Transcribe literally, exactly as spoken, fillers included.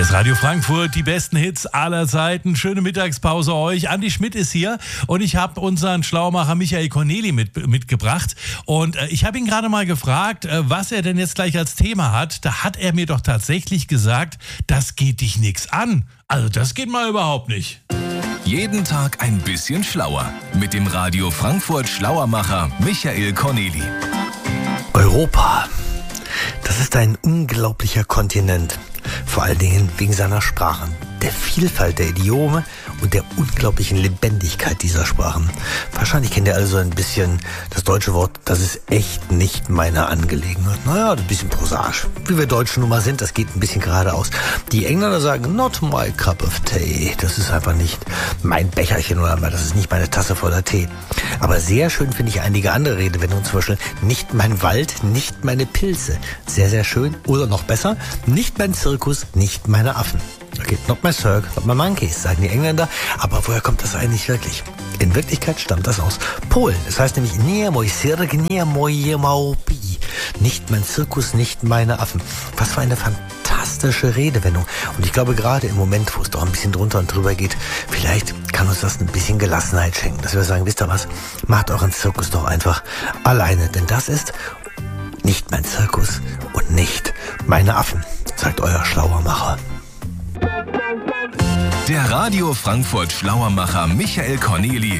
Hier ist Radio Frankfurt, die besten Hits aller Zeiten. Schöne Mittagspause euch. Andi Schmidt ist hier und ich habe unseren Schlaumacher Michael Corneli mit, mitgebracht. Und äh, ich habe ihn gerade mal gefragt, äh, was er denn jetzt gleich als Thema hat. Da hat er mir doch tatsächlich gesagt, das geht dich nichts an. Also das geht mal überhaupt nicht. Jeden Tag ein bisschen schlauer mit dem Radio Frankfurt Schlauermacher Michael Corneli. Europa, das ist ein unglaublicher Kontinent. Vor allen Dingen wegen seiner Sprachen, der Vielfalt der Idiome und der unglaublichen Lebendigkeit dieser Sprachen. Wahrscheinlich kennt ihr also ein bisschen das deutsche Wort, das ist echt nicht meine Angelegenheit. Naja, ein bisschen prosaisch. Wie wir Deutschen nun mal sind, das geht ein bisschen geradeaus. Die Engländer sagen, not my cup of tea. Das ist einfach nicht mein Becherchen oder das ist nicht meine Tasse voller Tee. Aber sehr schön finde ich einige andere Redewendungen, zum Beispiel nicht mein Wald, nicht meine Pilze. Sehr, sehr schön. Oder noch besser, nicht mein Zirkus, nicht meine Affen. Okay, not my circus, not my monkeys, sagen die Engländer. Aber woher kommt das eigentlich wirklich? In Wirklichkeit stammt das aus Polen. Es heißt nämlich nie mój cyrk, nie moje małpy. Nicht mein Zirkus, nicht meine Affen. Was für eine fantastische Redewendung. Und ich glaube, gerade im Moment, wo es doch ein bisschen drunter und drüber geht, vielleicht kann uns das ein bisschen Gelassenheit schenken. Dass wir sagen, wisst ihr was, macht euren Zirkus doch einfach alleine. Denn das ist nicht mein Zirkus und nicht meine Affen, sagt euer Schlauermacher. Der Radio Frankfurt Schlauermacher Michael Corneli